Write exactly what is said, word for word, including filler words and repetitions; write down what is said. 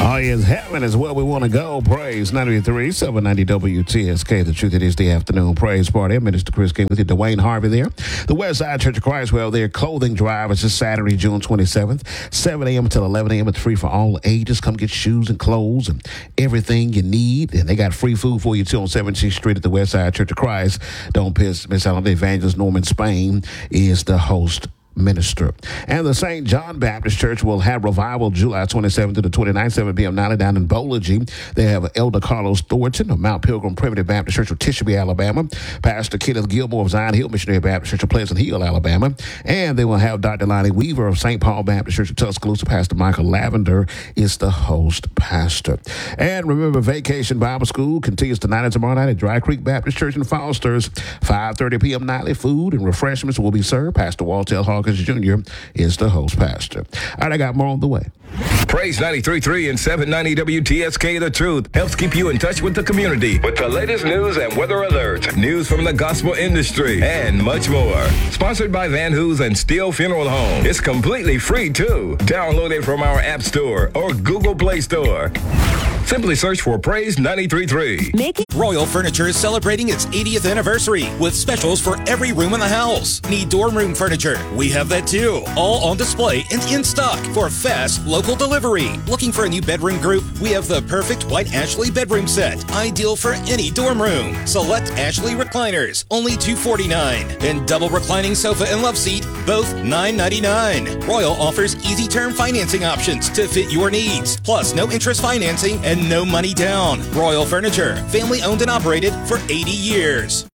Oh, yes, heaven is where we want to go. Praise ninety-three, seven ninety W T S K. The truth, it is the afternoon praise party. Minister Chris King with you, Dwayne Harvey there. The Westside Church of Christ, well, their clothing drive is this Saturday, June twenty-seventh, seven a.m. until eleven a.m. It's free for all ages. Come get shoes and clothes and everything you need. And they got free food for you, too, on seventeenth Street at the Westside Church of Christ. Don't piss, miss out on the evangelist. Norman Spain is the host minister. And the Saint John Baptist Church will have revival July twenty-seventh to the twenty-ninth, seven p.m. nine down in Bowlergy. They have Elder Carlos Thornton of Mount Pilgrim Primitive Baptist Church of Tishobe, Alabama. Pastor Kenneth Gilmore of Zion Hill Missionary Baptist Church of Pleasant Hill, Alabama. And they will have Doctor Lonnie Weaver of Saint Paul Baptist Church of Tuscaloosa. Pastor Michael Lavender is the host pastor. And remember, Vacation Bible School continues tonight and tomorrow night at Dry Creek Baptist Church in Foster's. five thirty p.m. nightly food and refreshments will be served. Pastor Walter Hawkins Junior is the host pastor. All right, I got more on the way. Praise ninety-three point three and seven ninety W T S K The Truth helps keep you in touch with the community with the latest news and weather alerts, news from the gospel industry, and much more. Sponsored by Van Hoos and Steele Funeral Home. It's completely free, too. Download it from our App Store or Google Play Store. Simply search for Praise ninety-three point three. Make Royal Furniture is celebrating its eightieth anniversary with specials for every room in the house. Need dorm room furniture? We have that too. All on display and in stock for fast local delivery. Looking for a new bedroom group? We have the perfect white Ashley bedroom set. Ideal for any dorm room. Select Ashley recliners, only two hundred forty-nine dollars. And double reclining sofa and love seat, both nine ninety-nine. Royal offers easy term financing options to fit your needs. Plus no interest financing and no money down. Royal Furniture, family owned and operated for eighty years.